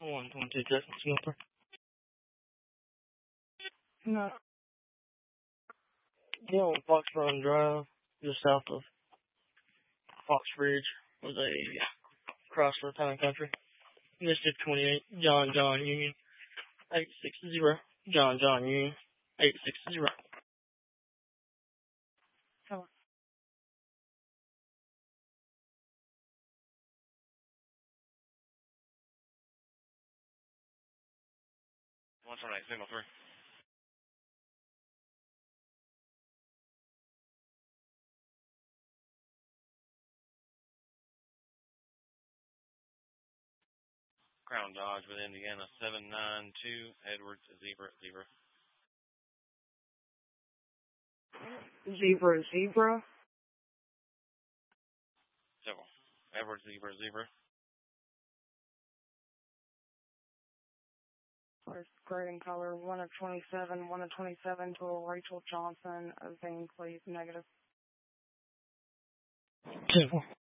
122 Justin Smelter. No. Yeah, on Fox Run Drive, just south of Fox Ridge, was a Chrysler Town & Country. Listed 28, John Union, 860. John Union, 860. Hello. One from signal 3. Crown Dodge with Indiana 792 Edwards Zebra. Zebra. Several. Edwards Zebra. First grading color 1 of 27, 1 of 27 to Rachel Johnson, Zane, please, negative. 10-4.